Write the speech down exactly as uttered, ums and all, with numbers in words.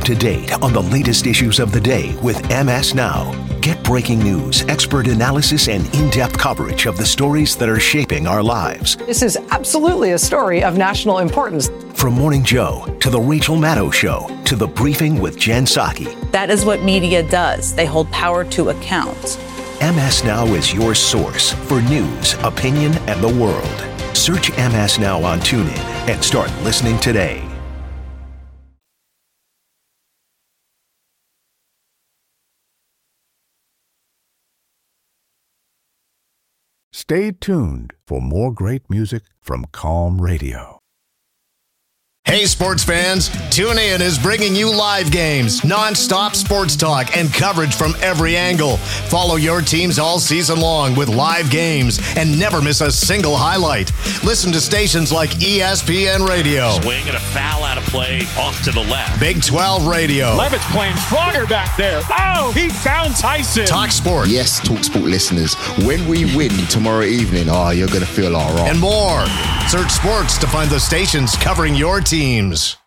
to date on the latest issues of the day with M S Now. Get breaking news, expert analysis, and in-depth coverage of the stories that are shaping our lives. This is absolutely a story of national importance. From Morning Joe to The Rachel Maddow Show to The Briefing with Jen Psaki. That is what media does. They hold power to account. M S Now is your source for news, opinion, and the world. Search M S Now on TuneIn and start listening today. Stay tuned for more great music from Calm Radio. Hey sports fans, TuneIn is bringing you live games, non-stop sports talk, and coverage from every angle. Follow your teams all season long with live games and never miss a single highlight. Listen to stations like E S P N Radio. Swing and a foul out of play off to the left. Big twelve Radio. Levitt's playing stronger back there. Oh, he found Tyson. Talk Sport. Yes, Talk Sport listeners, when we win tomorrow evening, oh, you're going to feel all right. And more. Search sports to find the stations covering your teams.